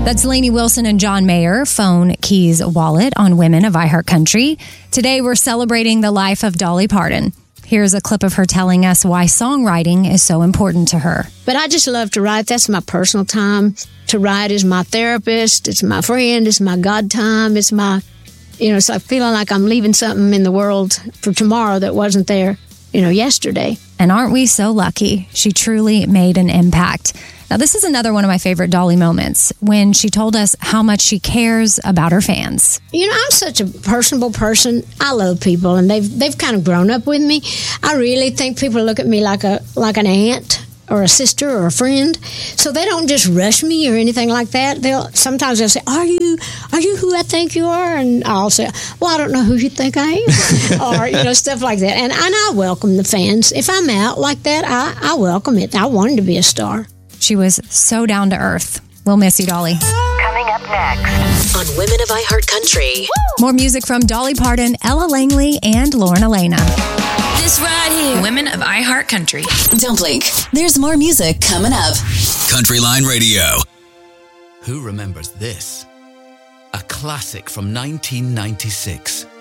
That's Lainey Wilson and John Mayer, Phone, Keys, Wallet on Women of iHeartCountry. Today, we're celebrating the life of Dolly Parton. Here's a clip of her telling us why songwriting is so important to her. But I just love to write. That's my personal time. To write is my therapist. It's my friend. It's my God time. It's my, it's like feeling like I'm leaving something in the world for tomorrow that wasn't there, yesterday. And aren't we so lucky? She truly made an impact. Now, this is another one of my favorite Dolly moments, when she told us how much she cares about her fans. I'm such a personable person. I love people, and they've kind of grown up with me. I really think people look at me like an aunt or a sister or a friend. So they don't just rush me or anything like that. Sometimes they'll say, Are you who I think you are? And I'll say, well, I don't know who you think I am. Or, stuff like that. And I welcome the fans. If I'm out like that, I welcome it. I wanted to be a star. She was so down to earth. We'll miss you, Dolly. Coming up next on Women of iHeartCountry. More music from Dolly Parton, Ella Langley, and Lauren Elena. This right here. Women of iHeartCountry. Don't blink. There's more music coming up. Countryline Radio. Who remembers this? A classic from 1996.